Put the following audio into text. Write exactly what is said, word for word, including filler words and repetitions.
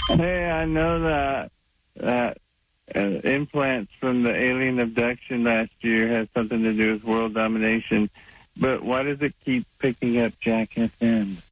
Hey, I know that that uh, implants from the alien abduction last year has something to do with world domination, but why does it keep picking up Jack F M?